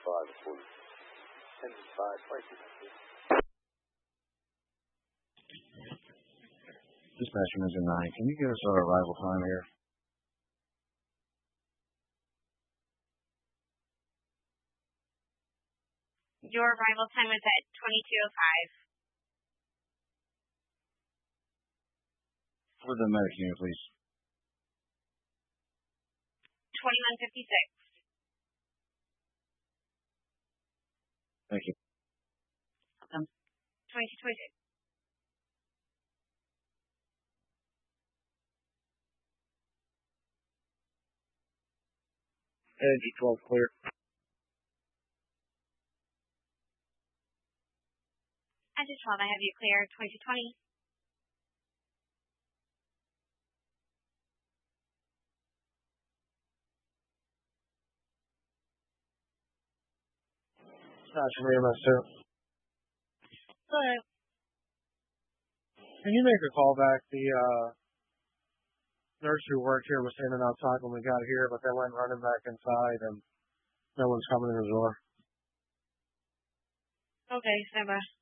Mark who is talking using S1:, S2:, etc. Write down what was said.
S1: Dispatcher Engine 9, can you give us our arrival time here?
S2: Your arrival time is at 22:05.
S1: For the medic unit, please.
S2: 21:56.
S1: Thank you.
S2: 22:26.
S1: Energy 12 clear.
S2: Engine 12, I have you clear. 22:20.
S3: Dispatcher EMS 2.
S2: Hello.
S3: Can you make a call back? The nurse who worked here was standing outside when we got here, but they went running back inside, and no one's coming in the door.
S2: Okay, stand by.